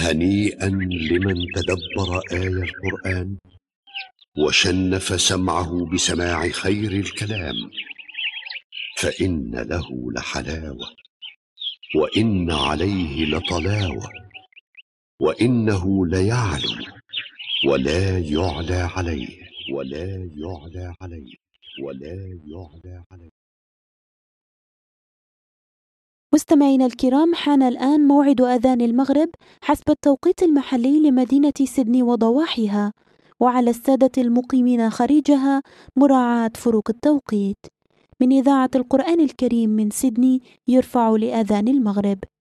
هنيئا لمن تدبر آي القرآن وشنف سمعه بسماع خير الكلام، فإن له لحلاوة وإن عليه لطلاوة، وإنه ليعلو ولا يعلى عليه ولا يعلى عليه ولا يعلى عليه. مستمعينا الكرام، حان الآن موعد أذان المغرب حسب التوقيت المحلي لمدينة سيدني وضواحيها، وعلى السادة المقيمين خارجها مراعاة فروق التوقيت. من إذاعة القرآن الكريم من سيدني يرفع لأذان المغرب.